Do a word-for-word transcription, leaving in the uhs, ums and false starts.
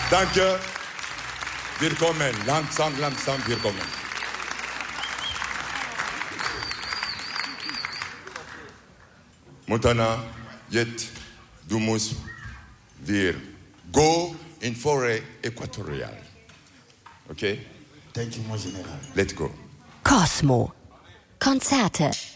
Danke. Willkommen. Langsam, langsam, willkommen. Montana, jetzt, du musst wir go in Forêt équatoriale. Okay? Thank you, mon Général. Let's go. Cosmo. Konzerte.